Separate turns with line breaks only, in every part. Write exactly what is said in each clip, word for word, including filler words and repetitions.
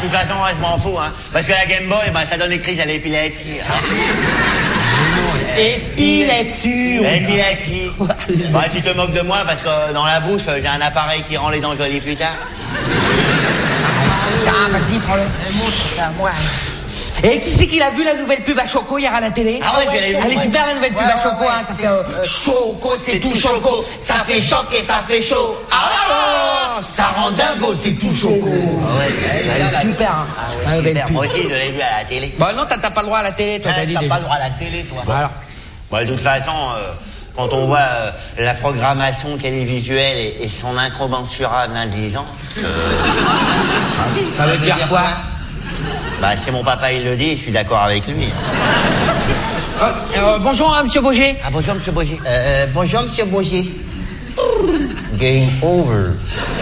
de toute façon, ouais, je m'en fous, hein. Parce que la Game Boy, bah, ça donne des crises à l'épilepsie. Hein.
Épilepsie.
Épilepsie. Bah, tu te moques de moi parce que dans la bouche, j'ai un appareil qui rend les dents jolies plus tard.
Tiens, vas-y, prends-le. C'est à moi. Et qui c'est qui a vu la nouvelle pub à Choco hier à la télé?
Ah ouais, j'ai
Elle est super la nouvelle pub
ouais,
à Choco,
ouais,
hein, ça fait euh, Choco, c'est tout Choco, ça fait choc et ça fait chaud. Ah, ça rend dingo, c'est tout Choco.
Ah ouais,
Elle est super, hein.
ah ouais, super. Moi aussi, je l'ai vu à la télé.
Bah non, t'as pas le droit à la télé, toi, t'as dit
T'as
déjà.
pas le droit à la télé, toi.
Voilà.
Bon, de toute façon, euh, quand on voit euh, la programmation télévisuelle et, et son incommensurable indigence... Euh,
ça veut dire quoi?
Bah, si mon papa il le dit, je suis d'accord avec lui.
Euh, euh, bonjour, hein, monsieur Boger.
Ah, bonjour, monsieur Boger.
Euh, bonjour, monsieur Boger. Game over.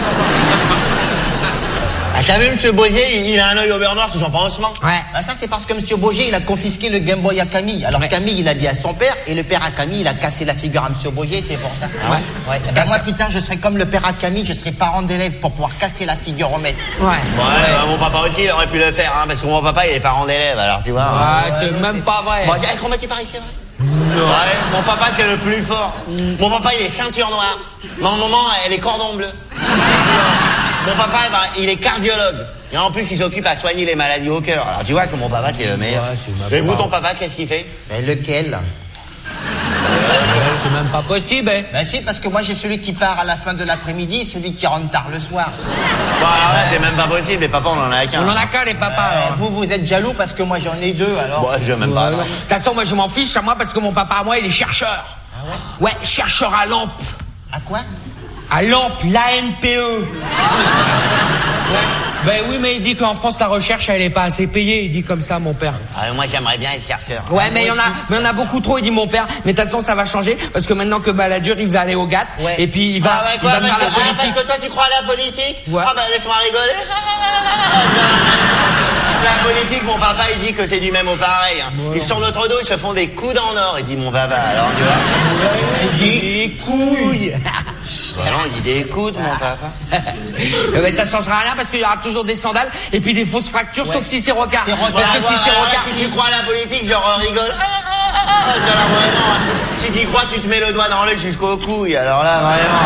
Ah, t'as vu, monsieur Boger, il, il a un œil au beurre noir sur son pansement.
Ouais.
Ah, ça, c'est parce que monsieur Boger, il a confisqué le Game Boy à Camille. Alors,
Ouais.
Camille, il a dit à son père, et le père à Camille, il a cassé la figure à monsieur Boger, c'est pour ça. Ah ouais, ouais. Eh ben, moi, plus tard, je serai comme le père à Camille, je serai parent d'élève pour pouvoir casser la figure au maître.
Ouais.
Ouais, bah, mon papa aussi, il aurait pu le faire, hein, parce que mon papa, il est parent d'élève, alors tu vois.
Ah,
hein.
c'est même pas vrai.
Bon, tiens, combat, tu paries, c'est vrai? Non. Ouais, mon papa, c'est le plus fort. Mon papa, il est ceinture noire. Ma maman, elle est cordon bleu. Mon papa, bah, il est cardiologue. Et en plus, il s'occupe à soigner les maladies au cœur. Alors, tu vois que mon papa, c'est le meilleur.
Ouais, c'est
Et vous, ton papa, qu'est-ce qu'il fait?
Mais lequel?
C'est même pas possible, hein.
Ben si, parce que moi, j'ai celui qui part à la fin de l'après-midi, celui qui rentre tard le soir.
Bon, alors là, c'est même pas possible. Mais papa, on en a qu'un.
On en a qu'un, les papas,
Euh,
alors.
vous, vous êtes jaloux parce que moi, j'en ai deux, alors.
Bon, je veux même pas.
De toute façon, moi, je m'en fiche à moi parce que mon papa, à moi, il est chercheur.
Ah ouais?
Ouais, chercheur à lampe.
À quoi?
À lampe, l'A N P E. Ouais. Ben oui, mais il dit qu'en France, la recherche, elle est pas assez payée. Il dit comme ça, mon père.
Ah, moi, j'aimerais bien être chercheur.
Ouais, mais il y en a, mais il y en a beaucoup trop, il dit mon père. Mais de toute façon, ça va changer parce que maintenant que Balladur, il va aller au G A T.
Ouais.
Et puis il va,
Ah ouais,
il
quoi,
va
parce,
faire
que,
la
ah,
politique.
parce que toi, tu crois à la politique?
Ouais.
Ah bah, laisse-moi rigoler. La politique, mon papa, il dit que c'est du même au pareil. Hein.
Ouais.
Ils sur notre dos, ils se font des coudes en or, il dit mon papa. Alors, tu vois.
Il dit des couilles.
Bah non, il dit des coudes, mon papa.
Eh ben, ça changera rien parce qu'il y aura toujours des sandales et puis des fausses fractures, sauf si c'est Rocard.
C'est Rocard.
Parce que
Voilà,
si c'est
voilà,
Rocard,
si tu crois à la politique, genre rigole. Ah, ah, ah, ah, parce que là, vraiment, hein, si tu crois, tu te mets le doigt dans l'œil jusqu'aux couilles. Alors là, vraiment.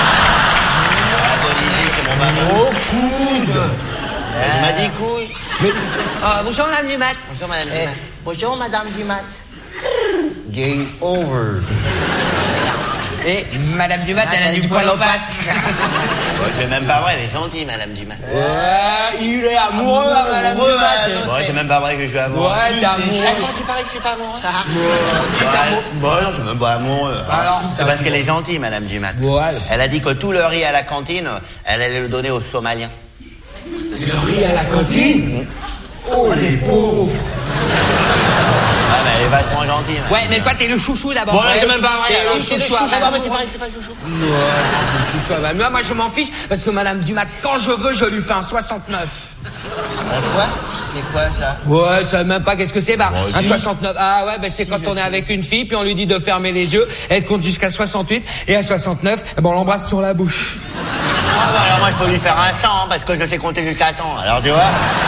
La politique, mon papa.
Au coude.
Il m'a dit couilles.
Mais, euh, bonjour, madame Dumat.
Bonjour, madame.
Eh, bonjour, madame Dumat. Game over.
Et madame Dumat, elle a du poil aux pattes.
Ouais, c'est même pas vrai, elle est gentille, madame Dumas.
Ouais, il est amoureux, hein, madame
Amoureux,
Dumat.
Ouais, c'est même pas vrai que je suis amoureux.
Ouais, t'es amoureux.
Eh, comment tu paries que je suis pas amoureux? Ouais. Bon, non, je suis même pas amoureux.
Alors
C'est parce qu'elle est gentille, madame Dumas.
Ouais.
Elle a dit que tout le riz à la cantine, elle allait le donner aux Somaliens.
Le riz à la cantine. Oh, les pauvres.
Ah, mais elle est vachement gentille. madame.
Ouais, mais toi, t'es le chouchou d'abord.
Bon, là, c'est même pas vrai.
T'es
alors.
le
Si, c'est le
chouchou.
chouchou.
Ah,
Ah, mais tu paries que je suis pas le chouchou?
Ouais, le chouchou. Bah, moi, moi, je m'en fiche parce que madame Dumat, quand je veux, je lui fais un soixante-neuf.
Quoi? C'est quoi, ça?
Ouais, ça même pas qu'est-ce que c'est, bah, un
si.
soixante-neuf. Ah ouais, bah, c'est quand on est avec une fille, puis on lui dit de fermer les yeux, elle compte jusqu'à soixante-huit, et à soixante-neuf, eh ben, on l'embrasse sur la bouche.
Ah, bah, alors moi, je peux lui faire un cent, hein, parce que je sais compter jusqu'à cent. Alors, tu vois?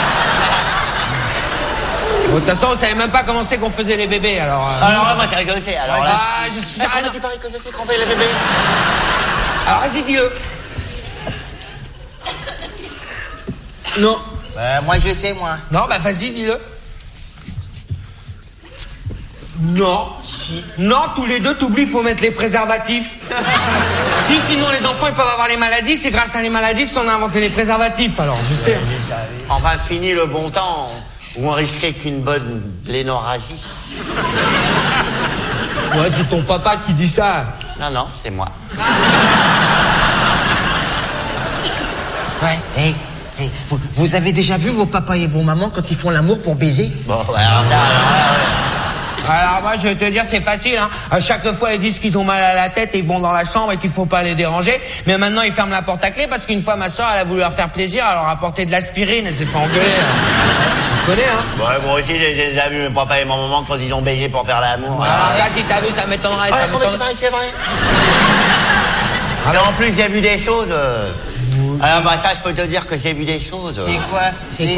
Bon, de toute façon, on savait même pas comment c'est qu'on faisait les bébés, alors... euh,
Alors là, moi, j'ai rigolé. Alors là...
Ah, je sais
Eh,
rien.
comment tu paries que je sais qu'on fait les bébés?
Alors, vas-y, dis-le. Non.
Euh, moi, je sais, moi.
Non, bah, vas-y, dis-le. Non.
Si.
Non, tous les deux, t'oublies, faut mettre les préservatifs. Si, sinon les enfants, ils peuvent avoir les maladies. C'est grâce à les maladies qu'on a inventé les préservatifs, alors, je sais.
Enfin, fini le bon temps où on risquait qu'une bonne blénorragie.
Ouais, c'est ton papa qui dit ça.
Non, non, c'est moi.
Ouais. Eh, eh, vous, vous avez déjà vu vos papas et vos mamans quand ils font l'amour pour baiser?
Bon, alors là, alors là,
Alors moi je vais te dire c'est facile hein. À chaque fois ils disent qu'ils ont mal à la tête et ils vont dans la chambre et qu'il faut pas les déranger. Mais maintenant ils ferment la porte à clé parce qu'une fois ma soeur elle a voulu leur faire plaisir, elle leur a apporté de l'aspirine, elle s'est fait engueuler. Hein. Tu connais hein.
ouais, moi aussi j'ai j'ai déjà vu mes papa et ma maman quand ils ont baisé pour faire l'amour.
Alors ça si t'as vu ça m'étonnerait.
Ah,
ça
comment tu
m'étonnerait.
paries que c'est vrai? Et en plus j'ai vu des choses. euh, Alors bah ça je peux te dire que j'ai vu des choses.
C'est quoi?
C'est